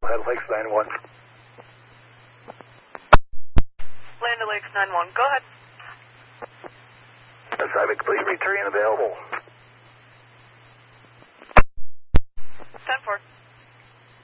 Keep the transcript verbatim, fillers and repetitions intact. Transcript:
Land Lakes nine one. Land Lakes nine one, go ahead. Assignment complete, returning available. ten four.